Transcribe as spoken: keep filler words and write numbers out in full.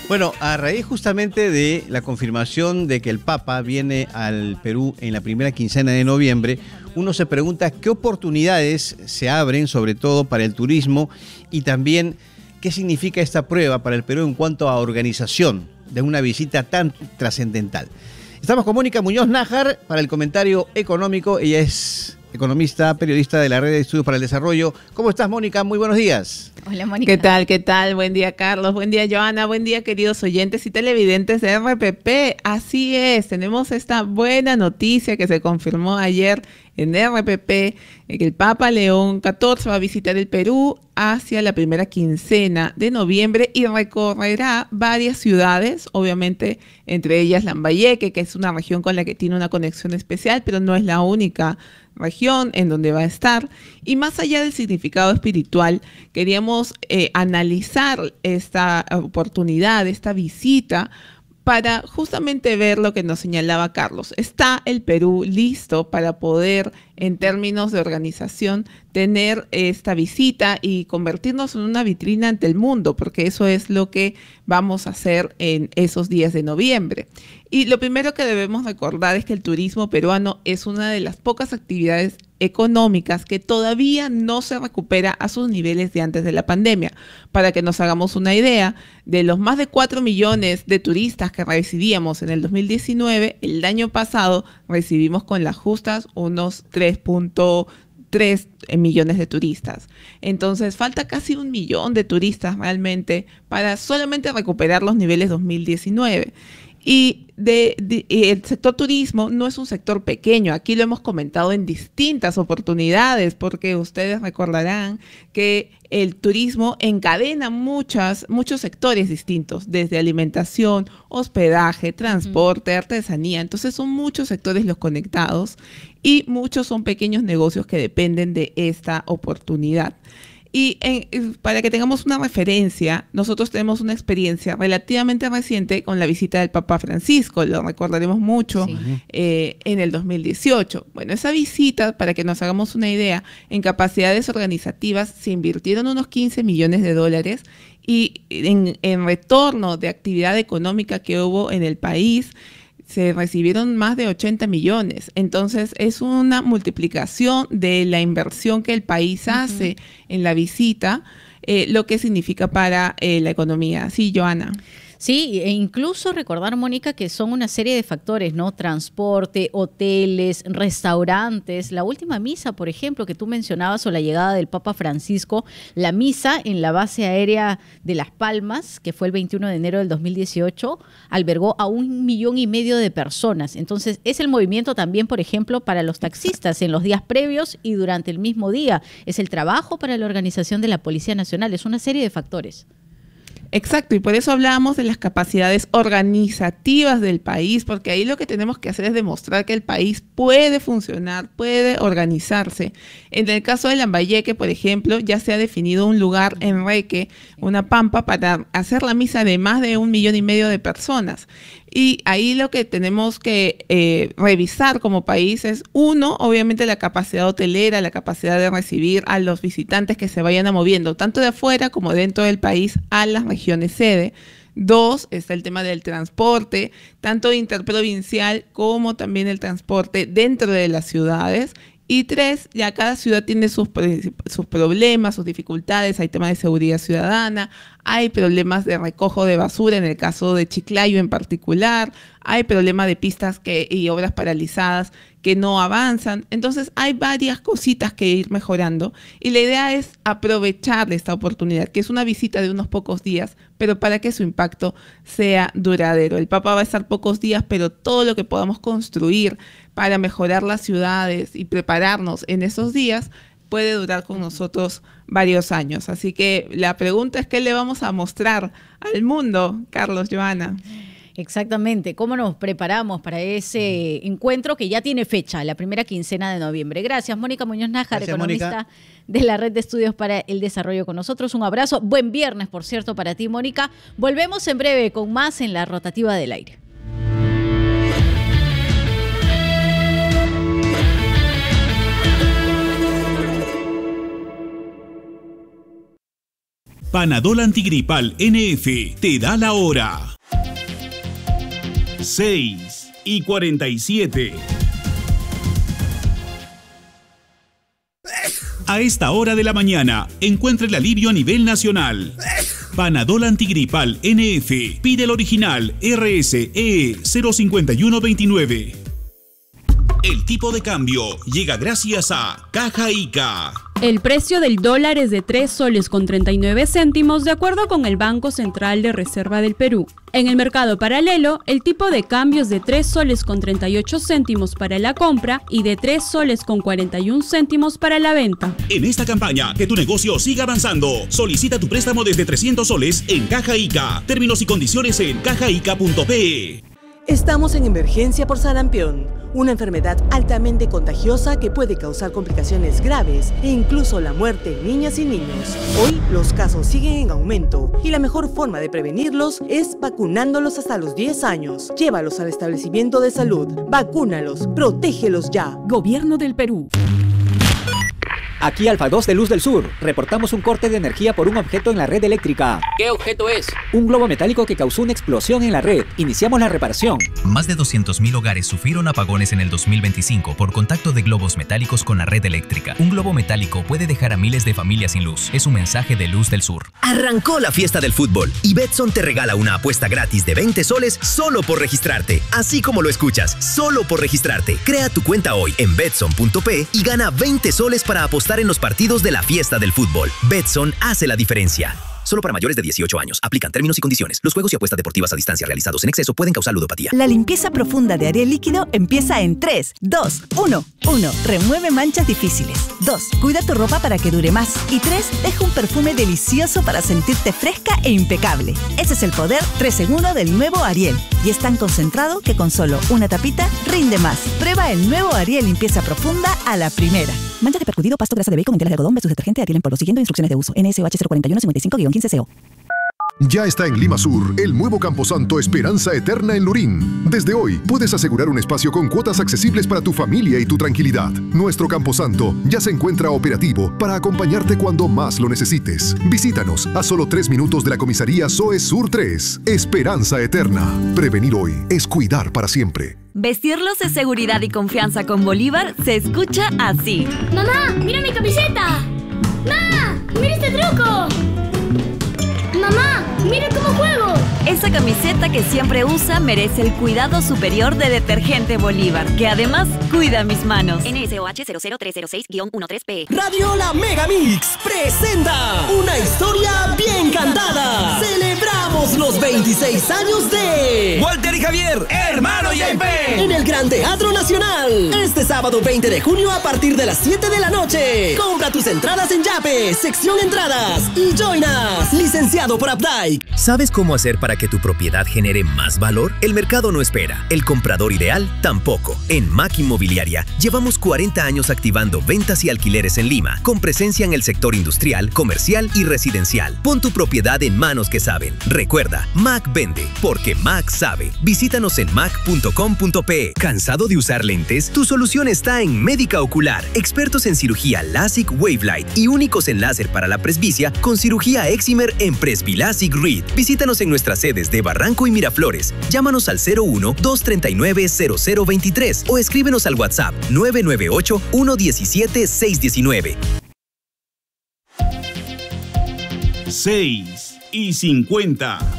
Bueno, a raíz justamente de la confirmación de que el Papa viene al Perú en la primera quincena de noviembre, uno se pregunta qué oportunidades se abren, sobre todo para el turismo, y también qué significa esta prueba para el Perú en cuanto a organización de una visita tan trascendental. Estamos con Mónica Muñoz Nájar para el comentario económico. Ella es economista, periodista de la Red de Estudios para el Desarrollo. ¿Cómo estás, Mónica? Muy buenos días. Hola, Mónica. ¿Qué tal? ¿Qué tal? Buen día, Carlos. Buen día, Joana. Buen día, queridos oyentes y televidentes de R P P. Así es, tenemos esta buena noticia que se confirmó ayer en R P P, que el Papa León catorce va a visitar el Perú hacia la primera quincena de noviembre y recorrerá varias ciudades, obviamente entre ellas Lambayeque, que es una región con la que tiene una conexión especial, pero no es la única región en donde va a estar. Y más allá del significado espiritual, queríamos eh, analizar esta oportunidad, esta visita, para justamente ver lo que nos señalaba Carlos. ¿Está el Perú listo para poder, en términos de organización, tener esta visita y convertirnos en una vitrina ante el mundo? Porque eso es lo que vamos a hacer en esos días de noviembre. Y lo primero que debemos recordar es que el turismo peruano es una de las pocas actividades económicas que todavía no se recupera a sus niveles de antes de la pandemia. Para que nos hagamos una idea, de los más de cuatro millones de turistas que recibíamos en el dos mil diecinueve, el año pasado recibimos con las justas unos tres punto tres millones de turistas. Entonces falta casi un millón de turistas realmente para solamente recuperar los niveles dos mil diecinueve. Y de, de, el sector turismo no es un sector pequeño. Aquí lo hemos comentado en distintas oportunidades, porque ustedes recordarán que el turismo encadena muchas, muchos sectores distintos, desde alimentación, hospedaje, transporte, artesanía. Entonces son muchos sectores los conectados y muchos son pequeños negocios que dependen de esta oportunidad. Y en, para que tengamos una referencia, nosotros tenemos una experiencia relativamente reciente con la visita del Papa Francisco, lo recordaremos mucho, sí. eh, en el dos mil dieciocho. Bueno, esa visita, para que nos hagamos una idea, en capacidades organizativas se invirtieron unos quince millones de dólares y en, en retorno de actividad económica que hubo en el país, se recibieron más de ochenta millones. Entonces, es una multiplicación de la inversión que el país uh-huh. hace en la visita, eh, lo que significa para eh, la economía. Sí, Joana. Sí, e incluso recordar, Mónica, que son una serie de factores, ¿no? Transporte, hoteles, restaurantes. La última misa, por ejemplo, que tú mencionabas, o la llegada del Papa Francisco, la misa en la base aérea de Las Palmas, que fue el veintiuno de enero del dos mil dieciocho, albergó a un millón y medio de personas. Entonces, es el movimiento también, por ejemplo, para los taxistas en los días previos y durante el mismo día. Es el trabajo para la organización de la Policía Nacional. Es una serie de factores. Exacto, y por eso hablábamos de las capacidades organizativas del país, porque ahí lo que tenemos que hacer es demostrar que el país puede funcionar, puede organizarse. En el caso de Lambayeque, por ejemplo, ya se ha definido un lugar en Reque, una pampa, para hacer la misa de más de un millón y medio de personas. Y ahí lo que tenemos que eh, revisar como país es, uno, obviamente la capacidad hotelera, la capacidad de recibir a los visitantes que se vayan a moviendo, tanto de afuera como dentro del país, a las regiones sede. Dos, está el tema del transporte, tanto interprovincial como también el transporte dentro de las ciudades. Y tres, ya cada ciudad tiene sus, sus problemas, sus dificultades, hay temas de seguridad ciudadana, hay problemas de recojo de basura en el caso de Chiclayo en particular, hay problemas de pistas que, y obras paralizadas que no avanzan. Entonces hay varias cositas que ir mejorando y la idea es aprovechar esta oportunidad, que es una visita de unos pocos días, pero para que su impacto sea duradero. El Papa va a estar pocos días, pero todo lo que podamos construir para mejorar las ciudades y prepararnos en esos días puede durar con nosotros varios años. Así que la pregunta es, ¿qué le vamos a mostrar al mundo, Carlos, Joana? Exactamente, ¿cómo nos preparamos para ese encuentro que ya tiene fecha, la primera quincena de noviembre? Gracias, Mónica Muñoz Nájar, Gracias, economista Mónica. de la Red de Estudios para el Desarrollo con nosotros. Un abrazo, buen viernes, por cierto, para ti, Mónica. Volvemos en breve con más en la Rotativa del Aire. Panadol Antigripal N F te da la hora. seis y cuarenta y siete. A esta hora de la mañana, encuentra el alivio a nivel nacional. Panadol Antigripal N F. Pide el original R S E cero cincuenta y uno veintinueve. El tipo de cambio llega gracias a Caja Ica. El precio del dólar es de tres soles con treinta y nueve céntimos de acuerdo con el Banco Central de Reserva del Perú. En el mercado paralelo, el tipo de cambio es de tres soles con treinta y ocho céntimos para la compra y de tres soles con cuarenta y un céntimos para la venta. En esta campaña, que tu negocio siga avanzando, solicita tu préstamo desde trescientos soles en Caja Ica. Términos y condiciones en caja ica punto pe. Estamos en emergencia por sarampión, una enfermedad altamente contagiosa que puede causar complicaciones graves e incluso la muerte en niñas y niños. Hoy los casos siguen en aumento y la mejor forma de prevenirlos es vacunándolos hasta los diez años. Llévalos al establecimiento de salud, vacúnalos, protégelos ya. Gobierno del Perú. Aquí Alfa dos de Luz del Sur. Reportamos un corte de energía por un objeto en la red eléctrica. ¿Qué objeto es? Un globo metálico que causó una explosión en la red. Iniciamos la reparación. Más de doscientos mil hogares sufrieron apagones en el dos mil veinticinco por contacto de globos metálicos con la red eléctrica. Un globo metálico puede dejar a miles de familias sin luz. Es un mensaje de Luz del Sur. Arrancó la fiesta del fútbol y Betson te regala una apuesta gratis de veinte soles solo por registrarte. Así como lo escuchas, solo por registrarte. Crea tu cuenta hoy en betson punto pe y gana veinte soles para apostar en los partidos de la fiesta del fútbol. Betson hace la diferencia. Solo para mayores de dieciocho años. Aplican términos y condiciones. Los juegos y apuestas deportivas a distancia realizados en exceso pueden causar ludopatía. La limpieza profunda de Ariel Líquido empieza en tres, dos, uno. uno. Remueve manchas difíciles. dos. Cuida tu ropa para que dure más. Y tres. Deja un perfume delicioso para sentirte fresca e impecable. Ese es el poder tres en uno del nuevo Ariel. Y es tan concentrado que con solo una tapita rinde más. Prueba el nuevo Ariel Limpieza Profunda a la primera. Manchas de percudido, pasto, grasa de bacon, telas de algodón versus detergente Ariel en polvo. Siguiendo instrucciones de uso. N S O H cero cuatro uno cinco cinco guion quince C O. Ya está en Lima Sur el nuevo Camposanto Esperanza Eterna en Lurín. Desde hoy puedes asegurar un espacio con cuotas accesibles para tu familia y tu tranquilidad. Nuestro Camposanto ya se encuentra operativo para acompañarte cuando más lo necesites. Visítanos a solo tres minutos de la comisaría S O E Sur tres. Esperanza Eterna. Prevenir hoy es cuidar para siempre. Vestirlos de seguridad y confianza con Bolívar se escucha así. ¡Mamá, mira mi camiseta! ¡Mamá, mira este truco! ¡Mamá, mira cómo juego! Esa camiseta que siempre usa merece el cuidado superior de Detergente Bolívar, que además cuida mis manos. N S O H cero cero tres cero seis guion trece P. Radio La Mega Mix presenta una historia bien cantada. Celebramos los veintiséis años de Walter y Javier, hermano y M P, en el Gran Teatro Nacional. Este sábado veinte de junio a partir de las siete de la noche. Compra tus entradas en Yape, sección entradas y join us. Licenciado por Updike. ¿Sabes cómo hacer para que tu propiedad genere más valor? El mercado no espera, el comprador ideal tampoco. En Mac Inmobiliaria llevamos cuarenta años activando ventas y alquileres en Lima, con presencia en el sector industrial, comercial y residencial. Pon tu propiedad en manos que saben. Recuerda, Mac vende, porque Mac sabe. Visítanos en mac punto com punto pe. ¿Cansado de usar lentes? Tu solución está en Médica Ocular. Expertos en cirugía LASIK Wavelight y únicos en láser para la presbicia con cirugía Excimer en Presbilasic Reed. Visítanos en nuestras sedes de Barranco y Miraflores. Llámanos al cero uno, dos tres nueve, cero cero dos tres o escríbenos al WhatsApp nueve nueve ocho, uno uno siete, seis uno nueve. seis y cincuenta.